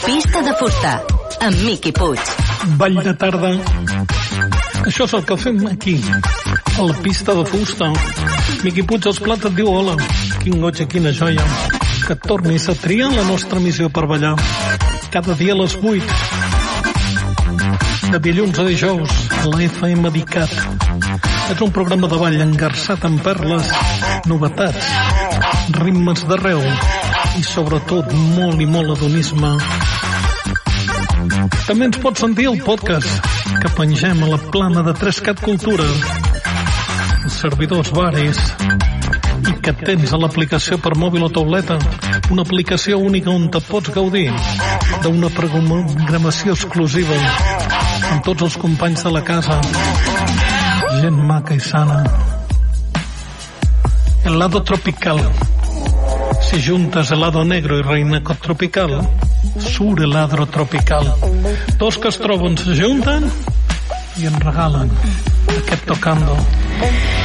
Pista de fusta, amb Miqui Puig. Ball de tarda. Això és el que fem aquí, a la pista de fusta. Miqui Puig als plats et diu hola. Quin goig, quina joia. Que tornis a triar la nostra missió per ballar. Cada dia a les 8. De dilluns a dijous, a la FM d'ICAT. És un programa de ball engarçat amb perles, novetats, ritmes d'arreu i sobretot molt i molt hedonisme. També ens pots sentir el podcast que pengem a la plana de 3Cat Cultura, els servidors Bares, i que tens a l'aplicació per mòbil o tauleta, una aplicació única on te pots gaudir d'una programació exclusiva amb tots els companys de la casa, gent maca i sana. El lado tropical. Si juntes helado negro y reina tropical, surt helado tropical. Dos que es troben se junten i en regalen aquest tocando.